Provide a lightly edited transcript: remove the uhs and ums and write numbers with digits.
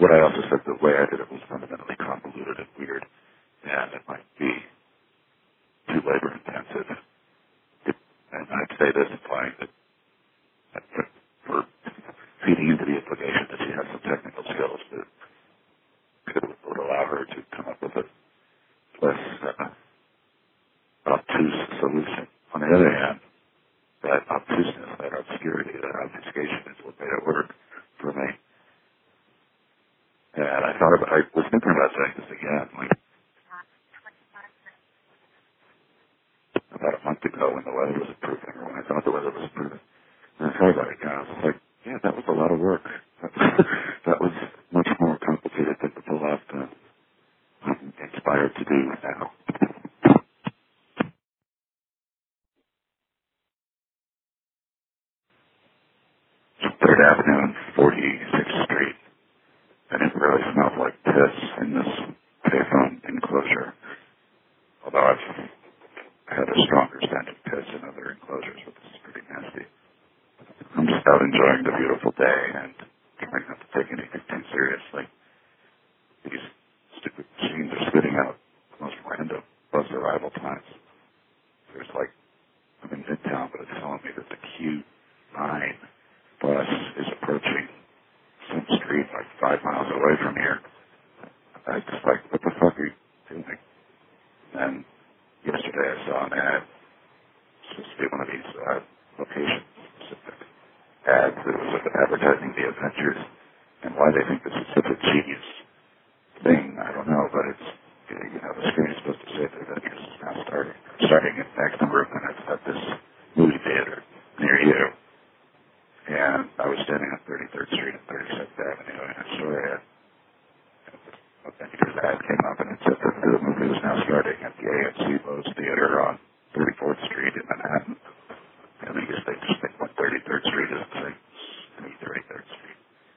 what I also said, the way I did it was fundamentally convoluted and weird, and it might be too labor intensive. And I'd say this, implying that for feeding into the implication that she has some technical skills that would allow her to come up with a less obtuse solution. On the other hand, that obtuseness, that obscurity, that obfuscation is what made it work for me. And I was thinking about saying this again, like about a month ago when the weather was improving, or when I thought the weather was improving. And I thought about it again. I was like, yeah, that was a lot of work. That was much more complicated than to pull off than I'm inspired to do now. Third Avenue and 46th Street, and it really smelled like piss in this payphone enclosure. Although I've had a stronger scent of piss in other enclosures, but this is pretty nasty. I'm just out enjoying the beautiful day and trying not to take anything too seriously. These stupid machines are spitting out the most random bus arrival times. There's like, I'm in Midtown, but it's telling me that the Q9 bus is approaching some street like 5 miles away from here. I just like, what the fuck are you doing? And yesterday I saw an ad, supposed to be one of these location-specific ads that was advertising the Avengers, and why they think this is such a genius thing, I don't know, but it's, the screen is supposed to say that Avengers is now starting in X number of minutes at this movie theater near you. And I was standing on 33rd Street and 36th Avenue in Astoria, and Avengers ad came up, and it said that the movie was now starting at the AMC